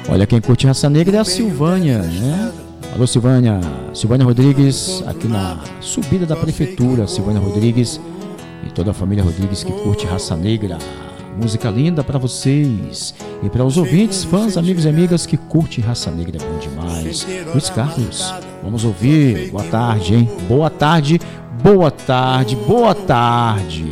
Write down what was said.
Olha, quem curte Raça Negra é a Silvânia, né? Alô, Silvânia. Silvânia Rodrigues, aqui na subida da prefeitura. Silvânia Rodrigues e toda a família Rodrigues que curte Raça Negra. Música linda para vocês. E para os ouvintes, fãs, amigos e amigas que curtem Raça Negra, é bom demais. Luiz Carlos, vamos ouvir. Boa tarde, hein? Boa tarde, boa tarde, boa tarde.